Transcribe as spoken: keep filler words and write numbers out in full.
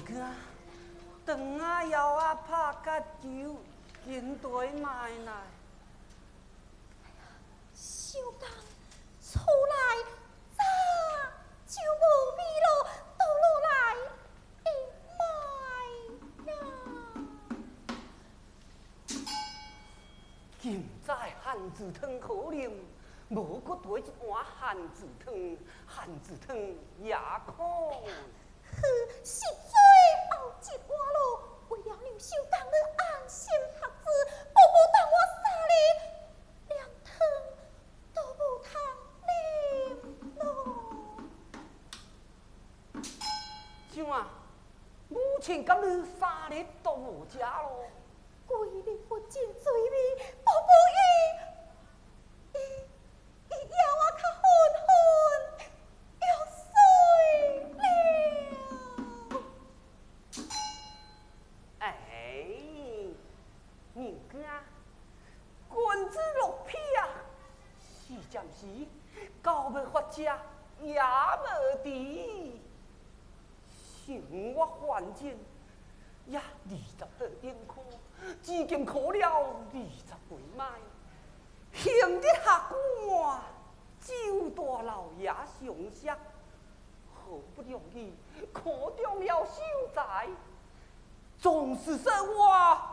个等啊要啊拍个酒，见对买来。 小刚出来，咋就无味咯？倒落来，哎妈呀！ 现在汉子汤可啉，无搁兑一碗汉子汤，汉子汤也可。 哼，实在后一碗咯，为了让小刚你安心读书，宝宝等我三日，连汤都无通啉咯。 怎啊？母亲甲你三日都无食咯？ 规日不进水味，宝宝伊伊伊要我较昏昏，要睡了。 哎，人家君子落魄，是暂时到要发食也无迟。生活环境也二十多点苦，至今考了二十几迈，行得下官，周大老爷上色，好不容易考中了秀才，总是说话